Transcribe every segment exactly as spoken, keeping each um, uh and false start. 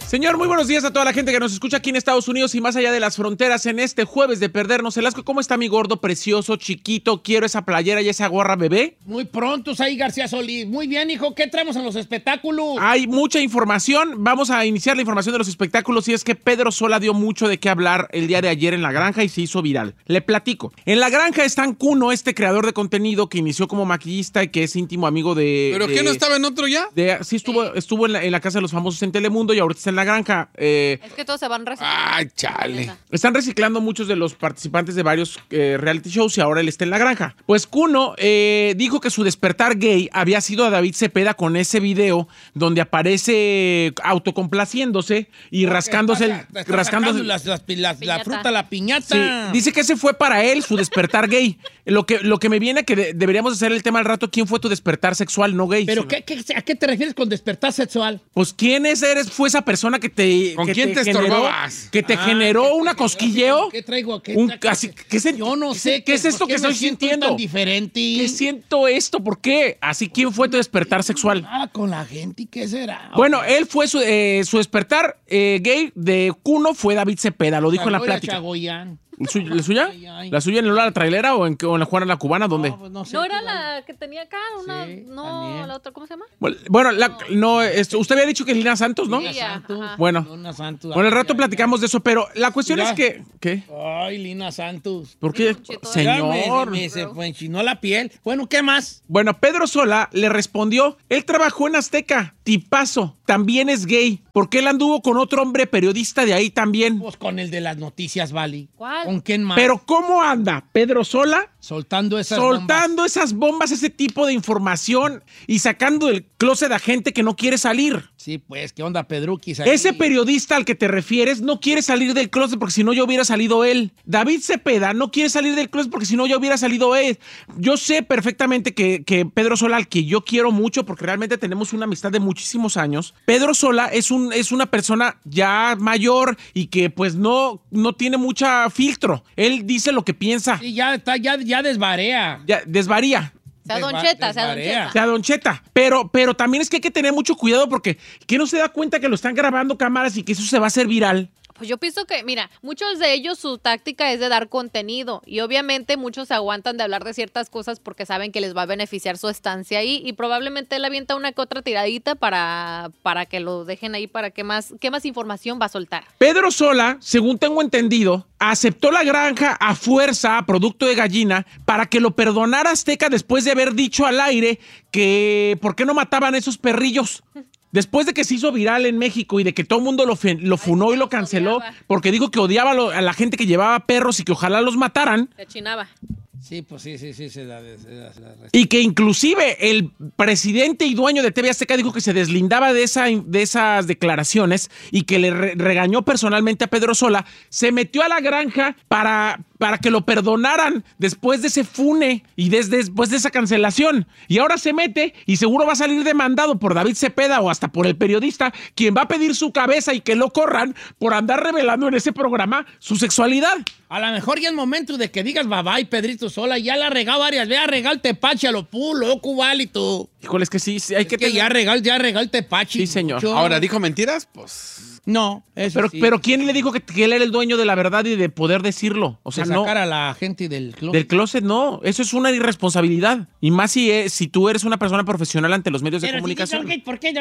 Señor, muy buenos días a toda la gente que nos escucha aquí en Estados Unidos y más allá de las fronteras en este jueves de perdernos el asco. ¿Cómo está mi gordo, precioso, chiquito? Quiero esa playera y esa gorra, bebé. Muy prontos ahí, García Solís. Muy bien, hijo. ¿Qué traemos en los espectáculos? Hay mucha información. Vamos a iniciar la información de los espectáculos y es que Pedro Sola dio mucho de qué hablar el día de ayer en La Granja y se hizo viral. Le platico. En La Granja está Cuno, este creador de contenido que inició como maquillista y que es íntimo amigo de... ¿Pero de, qué, no estaba en otro ya? De, sí, estuvo, Sí. estuvo en la, en la Casa de los Famosos en Telemundo y ahorita está en La Granja. Eh, Es que todos se van reciclando. Ay, chale. Están reciclando muchos de los participantes de varios eh, reality shows y ahora él está en La Granja. Pues Cuno eh, dijo que su despertar gay había sido a David Cepeda con ese video donde aparece autocomplaciéndose y rascándose, el, Está- está rascándose sacando las- las- las- la Piñata. fruta, la Sí, piñata. dice que ese fue para él su despertar gay. Lo que, lo que me viene que de- deberíamos hacer el tema al rato, ¿quién fue tu despertar sexual, no gay? ¿Pero Sino- qué, qué- a qué te refieres con despertar sexual? Pues ¿quién es, eres, fue esa persona que te ¿Con que quién te generó, estorbabas? que te Ah, generó ¿qué- una qué- cosquilleo? ¿Qué traigo? ¿Qué, Un- qué- así- ¿qué se- Yo no qué- sé. qué es esto ¿por que qué me estoy siento sintiendo? tan diferente? ¿Qué siento esto? ¿Por qué? Así, ¿quién fue tu despertar sexual? Ah, con la gente, ¿y qué será? Bueno, él fue su, eh, su despertar eh, gay de Cuno fue David Cepeda, lo dijo en la Chagoya, plática. Chagoyán. ¿La suya? ¿La suya? Ay, ay. ¿La suya en la trailera o en, o en la Juana la Cubana? ¿Dónde? No, pues no sé. ¿No era la que tenía acá? Una, Sí, no, también. la otra, ¿cómo se llama? Bueno, la- no, esto, usted había dicho que Lina Santos, ¿no? Sí, Lina Santos. ajá. Bueno, Lina Santos. bueno, el rato Ay, platicamos de eso, pero la cuestión Mira. es que... ¿Qué? Ay, Lina Santos. ¿Por qué? Chito, Ya Señor. Me, me- se me enchinó la piel. Bueno, ¿qué más? Bueno, Pedro Sola le respondió, él trabajó en Azteca, tipazo, también es gay, porque él anduvo con otro hombre periodista de ahí también. Pues con el de las noticias, Vali. ¿Cuál? ¿Con quién más? Pero ¿cómo anda Pedro Sola? soltando esas Soltando bombas. esas bombas, ese tipo de información y sacando del closet a gente que no quiere salir. Sí, pues, ¿qué onda, Pedruquis? aquí? Ese periodista al que te refieres no quiere salir del closet porque si no ya hubiera salido él. David Cepeda no quiere salir del closet porque si no ya hubiera salido él. Yo sé perfectamente que, que Pedro Sola, al que yo quiero mucho porque realmente tenemos una amistad de muchísimos años, Pedro Sola es, un, es una persona ya mayor y que pues no, no tiene mucha filtro. Él dice lo que piensa, Sí, ya está, ya, ya desvarea. ya desvaría. Sea Don Desva- Cheta, sea Don desvarea. Cheta. O sea, Don Cheta. Pero, pero también es que hay que tener mucho cuidado porque que no se da cuenta que lo están grabando cámaras y que eso se va a hacer viral. Pues yo pienso que, mira, muchos de ellos su táctica es de dar contenido y obviamente muchos se aguantan de hablar de ciertas cosas porque saben que les va a beneficiar su estancia ahí y probablemente él avienta una que otra tiradita para, para que lo dejen ahí, para que más, qué más información va a soltar. Pedro Sola, según tengo entendido, aceptó La Granja a fuerza, a producto de gallina, para que lo perdonara Azteca después de haber dicho al aire que por qué no mataban a esos perrillos. Después de que se hizo viral en México y de que todo el mundo lo, fe- lo funó y lo canceló odiaba. porque dijo que odiaba a, lo- a la gente que llevaba perros y que ojalá los mataran, Se chinaba. Sí, pues sí, sí, sí, se la... Se la, se la- y que inclusive el presidente y dueño de T V Azteca dijo que se deslindaba de, esa, de esas declaraciones y que le re- regañó personalmente a Pedro Sola, se metió a La Granja para, para que lo perdonaran después de ese fune y desde, después de esa cancelación. Y ahora se mete y seguro va a salir demandado por David Cepeda o hasta por el periodista, quien va a pedir su cabeza y que lo corran por andar revelando en ese programa su sexualidad. A lo mejor ya es momento de que digas bye bye, Pedrito Sola. Ya la ha regado varias veces. Ha regado el tepache a lo pu, loco, vale, tú. Híjole, es que sí, sí hay Es que, que, tener- ya regado, ya regado el tepache. Sí, señor. mucho. Ahora, ¿dijo mentiras? Pues... No, eso Pero, sí. pero ¿quién le dijo que, que él era el dueño de la verdad y de poder decirlo? O sea, de no. sacar a la gente del club. Del closet, no. Eso es una irresponsabilidad. Y más si, es- si tú eres una persona profesional ante los medios de Pero si comunicación. dicen que, ¿por qué lo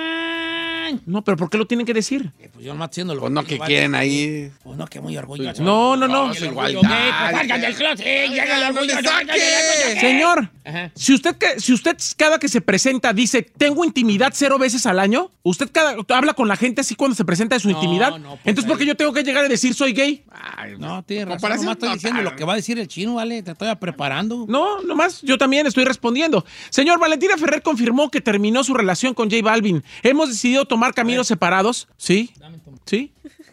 niegan? No, pero ¿por qué lo tienen que decir? Eh, pues yo no haciendo lo Pues no, que quieren ahí... Pues no, que muy orgulloso. No, no, no. No, su El orgullo igualdad. gay, pues salgan del closet. eh, llega el no orgullo, le orgullo, saque. orgullo, orgullo. Señor, Ajá. si usted, que- si usted cada que se presenta dice, tengo intimidad cero veces al año, usted cada, habla con la gente así cuando se presenta de su No, intimidad. no, pues Entonces, ¿por qué ahí- yo tengo que llegar a decir soy gay? Ay, No, tienes razón. comparación Nomás estoy total. diciendo lo que va a decir el chino, ¿vale? Te estoy preparando. No, nomás, yo también estoy respondiendo. Señor, Valentina Ferrer confirmó que terminó su relación con J Balvin. Hemos decidido tomar caminos separados. ¿Sí? Dame tu- ¿Sí?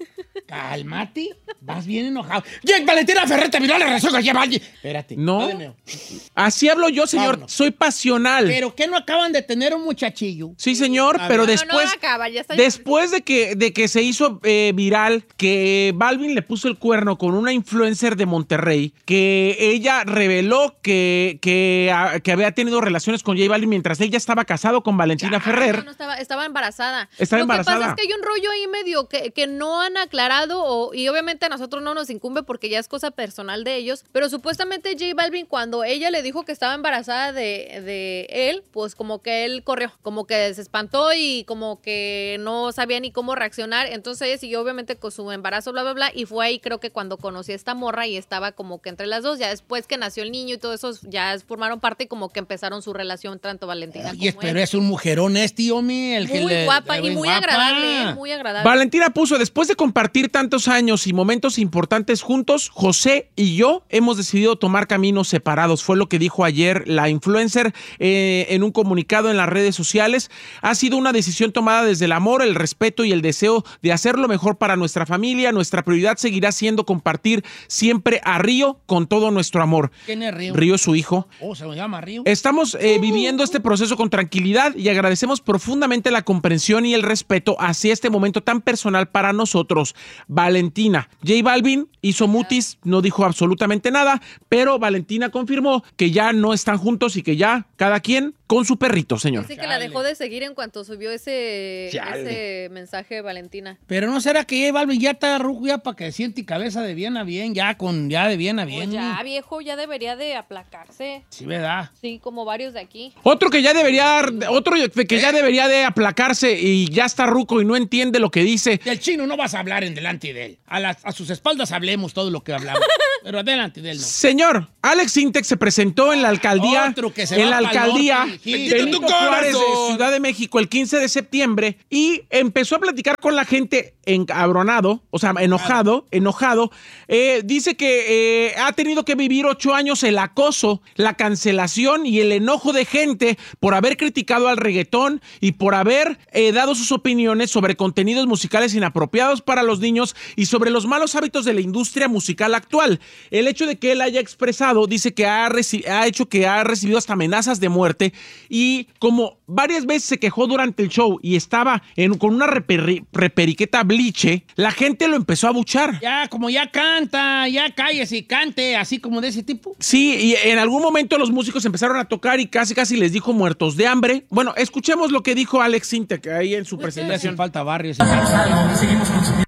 Cálmate, vas bien enojado. ¡Jake Valentina Ferrer te miró la relación con J Balvin! Espérate. No. Dime. Así hablo yo, señor. Vámonos. Soy pasional. ¿Pero qué no acaban de tener un muchachillo? Sí, señor, A pero ver. después, No, no acaba, ya está. después de que, de que se hizo eh, viral que Balvin le puso el cuerno con una influencer de Monterrey, que ella reveló que, que, a- que había tenido relaciones con J Balvin mientras él ya estaba casado con Valentina No, Ferrer. no, estaba, estaba embarazada. Estaba Lo embarazada. que pasa es que hay un rollo ahí medio que, que no han aclarado o- y obviamente a nosotros no nos incumbe porque ya es cosa personal de ellos, pero supuestamente J Balvin cuando ella le dijo que estaba embarazada de, de él, pues como que él corrió, como que se espantó y como que no sabía ni cómo reaccionar, entonces ella siguió obviamente con su embarazo, bla, bla, bla, y fue ahí creo que cuando conocí a esta morra y estaba como que entre las dos, ya después que nació el niño y todo eso, ya formaron parte y como que empezaron su relación tanto Valentina Y como pero él. es un mujerón este, homie. El que Muy le- guapa le- y muy guapa. agradable, ¿eh? Muy agradable. Valentina puso, después de compartir tantos años y momentos importantes juntos, José y yo hemos decidido tomar caminos separados. Fue lo que dijo ayer la influencer eh, en un comunicado en las redes sociales. Ha sido una decisión tomada desde el amor, el respeto y el deseo de hacer lo mejor para nuestra familia. Nuestra prioridad seguirá siendo compartir siempre a Río con todo nuestro amor. ¿Quién es Río? Río es su hijo. Oh, se lo llama Río. Estamos eh, viviendo este proceso con tranquilidad y agradecemos profundamente la comprensión y el respeto hacia este momento tan personal para nosotros. Valentina. J Balvin hizo mutis, no dijo absolutamente nada, pero Valentina confirmó que ya no están juntos y que ya cada quien con su perrito, señor. Dice que la dejó de seguir en cuanto subió ese, ese mensaje de Valentina. Pero no será que J Balvin ya está ruco ya para que siente cabeza de bien a bien, ya con ya de bien a bien. Pues ya, viejo, ya debería de aplacarse. Sí, ¿verdad? Sí, como varios de aquí. Otro que ya debería, otro que ya debería de aplacarse y ya está ruco y no entiende lo que dice. Del chino no vas a hablar en delante de él. A, las- a sus espaldas hablemos todo lo que hablamos. Pero adelante de él no. Señor, Alex Sintek se presentó en la alcaldía, Otro que se en va la pa'l alcaldía norte, hijito. Benito ¡Bendito tu Juárez de corazón! Ciudad de México el quince de septiembre y empezó a platicar con la gente encabronado, o sea, enojado, enojado. Eh, dice que eh, ha tenido que vivir ocho años el acoso, la cancelación y el enojo de gente por haber criticado al reggaetón y por haber eh, dado sus opiniones sobre contenidos musicales inapropiados para los niños y sobre los malos hábitos de la industria musical actual. El hecho de que él haya expresado, dice que ha, reci- ha hecho que ha recibido hasta amenazas de muerte y como varias veces se quejó durante el show y estaba en, con una reperi- reperiqueta bliche, la gente lo empezó a abuchar. Ya, como ya canta, ya cállese y cante, así como de ese tipo. Sí, y en algún momento los músicos empezaron a tocar y casi casi les dijo muertos de hambre. Bueno, escuchemos lo que dijo Alex Sintek ahí en su Le presentación. hacen falta barrios. algo y seguimos consumiendo.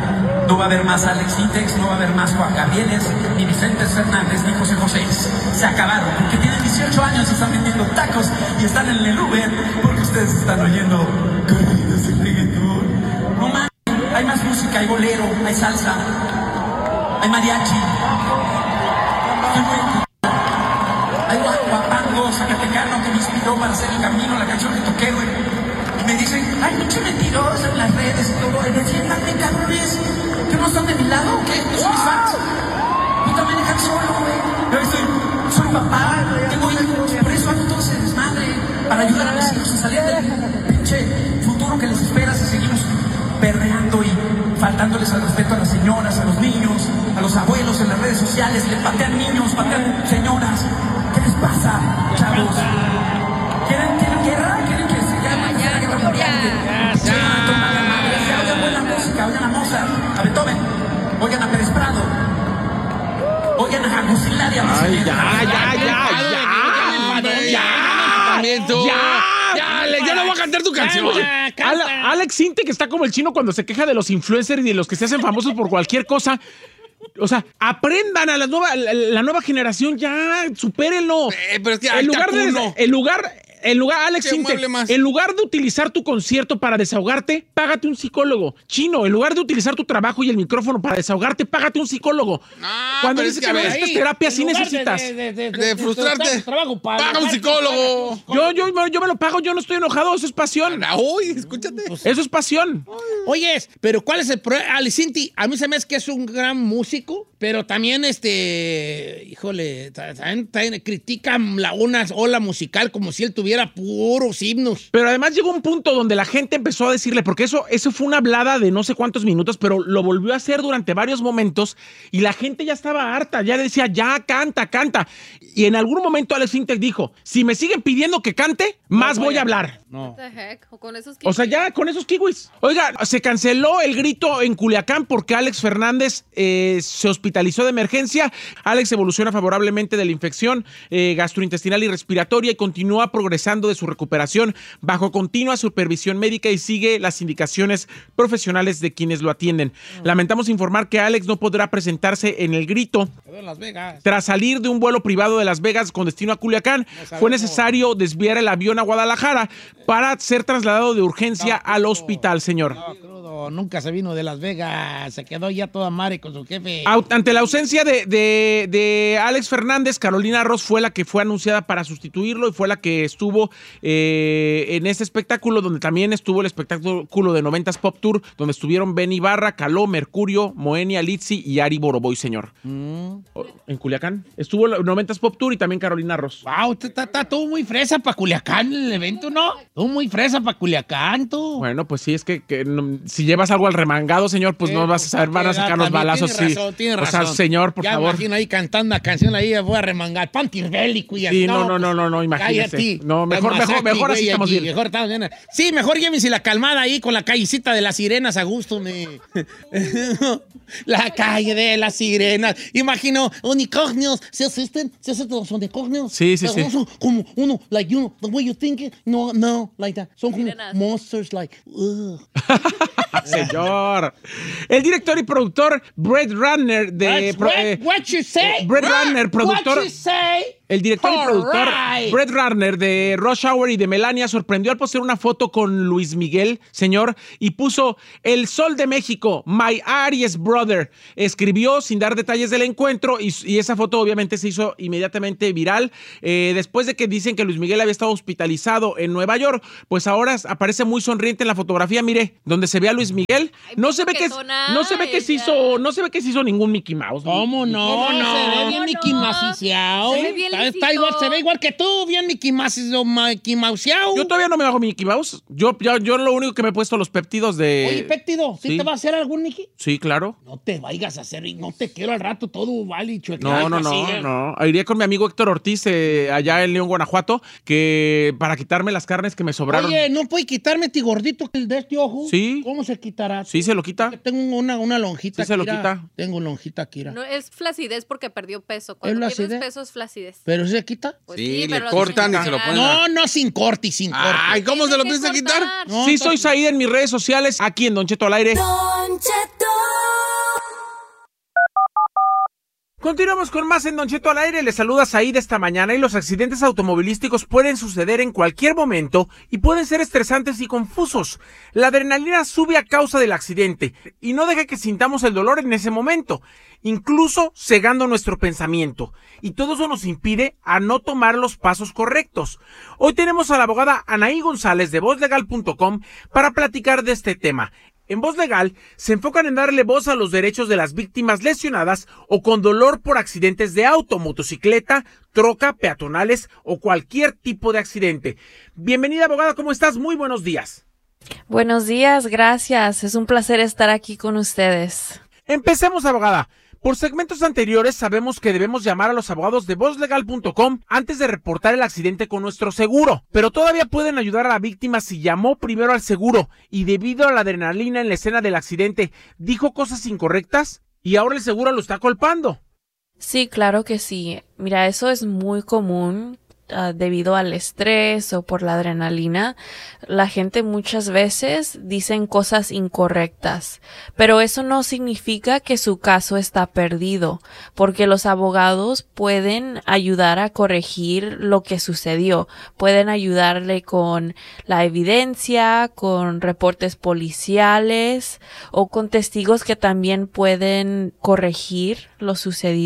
No va a haber más Alex Sintex, no va a haber más Juan Gavieles, ni Vicente Fernández, ni José José. Se acabaron, porque tienen dieciocho años y están vendiendo tacos y están en el Uber, porque ustedes están oyendo corridos de reggaetón. No mames, hay más música, hay bolero, hay salsa, hay mariachi, hay buen- hay gua- guapango zacatecano que me inspiró para hacer el camino, la canción que toqué, güey. Y me dicen, ay, pinche mentiroso en las redes y todo. Defiéndanme, cabrones. ¿Que no están de mi lado o qué? Yo soy mis fans. Yo también dejan solo, güey. Yo estoy, soy papá, tengo hijos, por eso hago todo ese desmadre. Para ayudar a mis hijos a salir del pinche futuro que les espera si seguimos perreando y faltándoles al respeto a las señoras, a los niños, a los abuelos en las redes sociales. Le patean niños, patean señoras. ¿Qué les pasa, chavos? ¿Quieren, quieren guerra? ¿Quieren que se llame la guerra mundial? Ya, Se van a tomar la madre. Ya, oigan buena música, oigan a Mozart, a Beethoven, oigan a Pérez Prado, oigan a Agustín Lara. Ay, ya, ya, ya, ya, hombre, ya, también tú. ya, Ya, Alex, ya no voy a cantar tu canción. Canta, canta. Ale- Alex Sintek está como el chino cuando se queja de los influencers y de los que se hacen famosos por cualquier cosa. O sea, aprendan a la nueva, la, la nueva generación, ya, supérenlo. Eh, pero es que en ahí lugar está de, uno. en lugar, en lugar, Alex Que Sintek, mueble más. en lugar de utilizar tu concierto para desahogarte, págate un psicólogo. Chino, en lugar de utilizar tu trabajo y el micrófono para desahogarte, págate un psicólogo. Ah, Cuando pero dices es que que, a ver, necesitas Ahí, terapia, en sí lugar de- necesitas. De, de, de, De frustrarte. tu trabajo, para Paga un pagar, psicólogo. paga tus- Yo, yo, yo me lo pago, yo no estoy enojado, eso es pasión. Ah, Uy, escúchate. Eso es pasión. Oyes, pero ¿cuál es el problema? Ali Cinti, a mí se me hace que es un gran músico, pero también, este, híjole, también, también critica la una ola musical como si él tuviera puros himnos. Pero además llegó un punto donde la gente empezó a decirle, porque eso, eso fue una hablada de no sé cuántos minutos, pero lo volvió a hacer durante varios momentos y la gente ya estaba harta, ya decía, ya canta, canta. Y en algún momento Alex Sintek dijo, si me siguen pidiendo que cante, más No voy voy a a- hablar. No. What the heck? O con esos O sea, ya con esos kiwis. Oiga, se canceló el grito en Culiacán porque Alex Fernández eh, se hospitalizó de emergencia. Alex evoluciona favorablemente de la infección eh, gastrointestinal y respiratoria y continúa progresando de su recuperación bajo continua supervisión médica y sigue las indicaciones profesionales de quienes lo atienden. Lamentamos informar que Alex no podrá presentarse en el grito. Quedó en Las Vegas. Tras salir de un vuelo privado de Las Vegas con destino a Culiacán, fue necesario desviar el avión a Guadalajara para ser trasladado de urgencia al hospital, señor. No, crudo, nunca se vino de Las Vegas, se quedó ya toda madre con su jefe. Au- Ante la ausencia de, de- de Alex Fernández, Carolina Ross fue la que fue anunciada para sustituirlo y fue la que estuvo eh, en este espectáculo, donde también estuvo el espectáculo de noventas Pop Tour, donde estuvieron Ben Ibarra, Caló, Mercurio, Moenia, Litzy y Ari Boroboy, señor. O- En Culiacán. Estuvo el noventas Pop Tour y también Carolina Ross. Wow, usted está, está todo muy fresa para Culiacán el evento, ¿no? Todo muy fresa para Culiacán, tú. Bueno, pues sí, es que, que no- si llevas algo al remangado, señor, pues Eh, no vas a saber, van a sacar los también balazos. tiene Sí. razón, tiene O sea, razón. señor, por ya favor. imagino ahí cantando una canción ahí, voy a remangar. Panties bélico y así. Sí, no, no, no, no, no, imagínese. cállate. No, mejor- Las mejor- masacres, mejor así güey, estamos aquí, bien. Mejor estamos bien. Sí, mejor llévense la calmada ahí con la callecita de las sirenas a gusto, me. La calle de las sirenas. Imagino, unicornios, ¿se asisten? ¿Se asisten los unicornios? Sí, sí, Pero sí. Son como uno, like, you know, the way you think it. No, no, like that. Son como Sirenas. monsters, like, ugh. Señor. El director y productor Brett Ratner de... That's pro- what, eh, what you say? eh, Brett Ratner, productor- What you say? El director y productor Alright. Brett Ratner de Rush Hour y de Melania sorprendió al postear una foto con Luis Miguel, señor, y puso El Sol de México, My Aries Brother. Escribió sin dar detalles del encuentro y, y esa foto obviamente se hizo inmediatamente viral. Eh, después de que dicen que Luis Miguel había estado hospitalizado en Nueva York, pues ahora aparece muy sonriente en la fotografía. Mire, donde se ve a Luis Miguel, Ay, no muy se ve que coquetona no se ve que se ella. hizo, no se ve que se hizo ningún Mickey Mouse. ¿Cómo no? ¿Cómo No, se ve no? bien ¿Cómo Mickey no? Mouseiao. Se ve bien Está, está lisito. igual, se ve igual que tú, bien Mickey Mouseiao. Mickey Mouseiao. Yo todavía no me hago Mickey Mouse. Yo, yo, yo lo único que me he puesto los péptidos de... Oye, Pétido, ¿sí, sí. te va a hacer algún Mickey? Sí, claro. No te vayas a hacer, no te quiero al rato todo vale y No, no, no, no. Iría con mi amigo Héctor Ortiz eh, allá en León, Guanajuato, que para quitarme las carnes que me sobraron. Oye, ¿no puede quitarme ti gordito el de este ojo? Sí. ¿Cómo se quitará? Sí, se lo quita. Tengo una, una lonjita Sí, se lo Kira. quita. Tengo lonjita, Kira. No, es flacidez porque perdió peso. Cuando la pierdes acidez? peso es flacidez. ¿Pero se quita? Pues Sí, le pero cortan y sin se lo quitar. ponen a- No, no, sin corte y sin corte. Ay, ¿cómo se lo Tiene piensa que quitar? cortar. No, Sí, está- soy Saída en mis redes sociales, aquí en Don Cheto al aire. Don Cheto. Continuamos con más en Don Cheto al aire. Les saluda Saída esta mañana y los accidentes automovilísticos pueden suceder en cualquier momento y pueden ser estresantes y confusos. La adrenalina sube a causa del accidente y no deja que sintamos el dolor en ese momento, incluso cegando nuestro pensamiento. Y todo eso nos impide a no tomar los pasos correctos. Hoy tenemos a la abogada Anaí González de voz legal punto com para platicar de este tema. En Voz Legal se enfocan en darle voz a los derechos de las víctimas lesionadas o con dolor por accidentes de auto, motocicleta, troca, peatonales o cualquier tipo de accidente. Bienvenida, abogada, ¿cómo estás? Muy buenos días. Buenos días, gracias. Es un placer estar aquí con ustedes. Empecemos, abogada. Por segmentos anteriores sabemos que debemos llamar a los abogados de voz legal punto com antes de reportar el accidente con nuestro seguro, pero todavía pueden ayudar a la víctima si llamó primero al seguro y debido a la adrenalina en la escena del accidente dijo cosas incorrectas y ahora el seguro lo está culpando. Sí, claro que sí. Mira, eso es muy común uh, debido al estrés o por la adrenalina. La gente muchas veces dicen cosas incorrectas, pero eso no significa que su caso está perdido, porque los abogados pueden ayudar a corregir lo que sucedió. Pueden ayudarle con la evidencia, con reportes policiales o con testigos que también pueden corregir lo sucedido.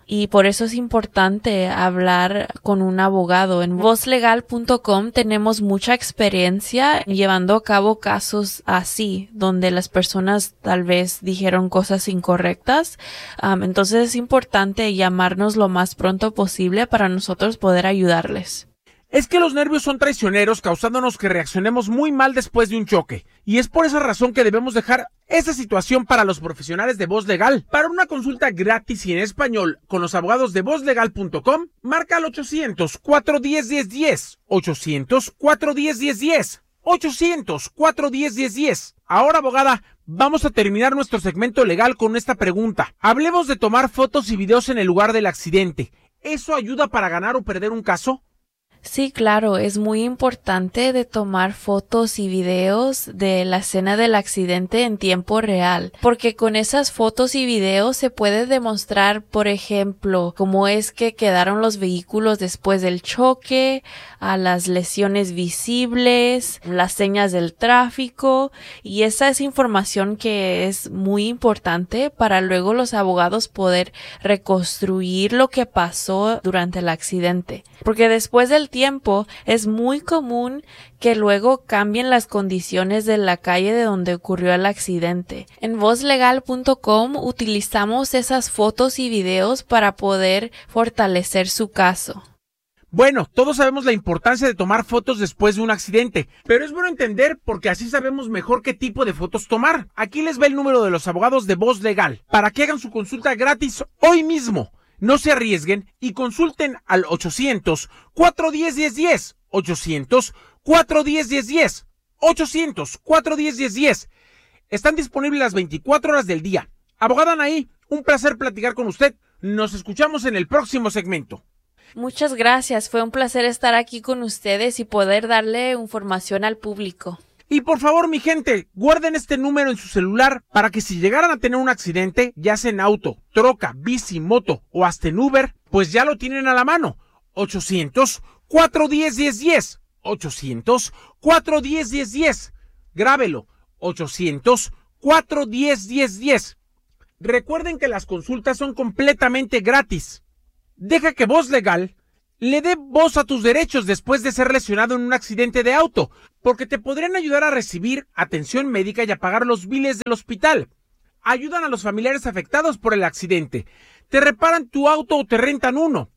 y por eso es importante hablar con un abogado. En voz legal punto com tenemos mucha experiencia llevando a cabo casos así, donde las personas tal vez dijeron cosas incorrectas. Um, entonces es importante llamarnos lo más pronto posible para nosotros poder ayudarles. Es que los nervios son traicioneros, causándonos que reaccionemos muy mal después de un choque. Y es por esa razón que debemos dejar esa situación para los profesionales de Voz Legal. Para una consulta gratis y en español con los abogados de voz legal punto com, marca al ochocientos, cuatro uno cero, uno cero uno cero. ochocientos, cuatro uno cero, uno cero uno cero. ochocientos, cuatro uno cero, uno cero uno cero. Ahora, abogada, vamos a terminar nuestro segmento legal con esta pregunta. Hablemos de tomar fotos y videos en el lugar del accidente. ¿Eso ayuda para ganar o perder un caso? Sí, claro, es muy importante de tomar fotos y videos de la escena del accidente en tiempo real, porque con esas fotos y videos se puede demostrar, por ejemplo, cómo es que quedaron los vehículos después del choque, a las lesiones visibles, las señas del tráfico, y esa es información que es muy importante para luego los abogados poder reconstruir lo que pasó durante el accidente, porque después del tiempo es muy común que luego cambien las condiciones de la calle de donde ocurrió el accidente. En voz legal punto com utilizamos esas fotos y videos para poder fortalecer su caso. Bueno, todos sabemos la importancia de tomar fotos después de un accidente, pero es bueno entender porque así sabemos mejor qué tipo de fotos tomar. Aquí les va el número de los abogados de Voz Legal para que hagan su consulta gratis hoy mismo. No se arriesguen y consulten al ochocientos, cuatro uno cero, uno cero uno cero. ochocientos, cuatro uno cero, uno cero uno cero. ochocientos, cuatro uno cero, uno cero uno cero. Están disponibles las veinticuatro horas del día. Abogada Anaí, un placer platicar con usted. Nos escuchamos en el próximo segmento. Muchas gracias. Fue un placer estar aquí con ustedes y poder darle información al público. Y por favor, mi gente, guarden este número en su celular para que si llegaran a tener un accidente, ya sea en auto, troca, bici, moto o hasta en Uber, pues ya lo tienen a la mano. ochocientos, cuatro uno cero, uno cero uno cero. ochocientos, cuatro uno cero, uno cero uno cero. Grábelo. ochocientos, cuatro uno cero, uno cero uno cero. Recuerden que las consultas son completamente gratis. Deja que Voz Legal le dé voz a tus derechos después de ser lesionado en un accidente de auto, porque te podrían ayudar a recibir atención médica y a pagar los biles del hospital. Ayudan a los familiares afectados por el accidente. Te reparan tu auto o te rentan uno.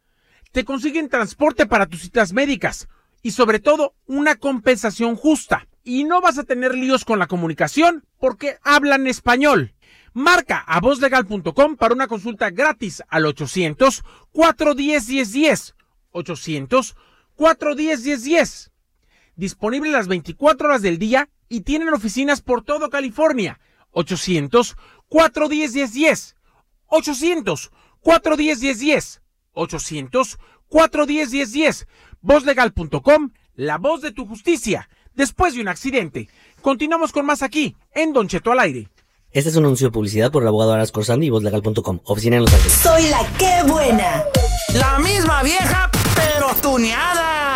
Te consiguen transporte para tus citas médicas y sobre todo una compensación justa. Y no vas a tener líos con la comunicación porque hablan español. Marca a voz legal punto com para una consulta gratis al ochocientos, cuatro uno cero, uno cero uno cero. ochocientos, cuatro uno cero, uno cero uno cero. Disponible las veinticuatro horas del día y tienen oficinas por todo California. ochocientos, cuatro uno cero, uno cero uno cero. ochocientos, cuatro uno cero, uno cero uno cero. ochocientos, cuatro uno cero, uno cero uno cero. voz legal punto com, la voz de tu justicia. Después de un accidente. Continuamos con más aquí, en Don Cheto al aire. Este es un anuncio de publicidad por el abogado Aras Corsandi y voz legal punto com. Oficina en Los Ángeles. Soy la que buena. La misma vieja, pero tuneada.